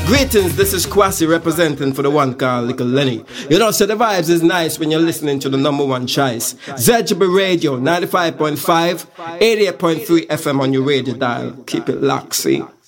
Greetings, this is Kwasi representing for the one called Little Lenny. You know, so the vibes is nice when you're listening to the number one choice. ZGB Radio, 95.5, 88.3 FM on your radio dial. Keep it locked, see?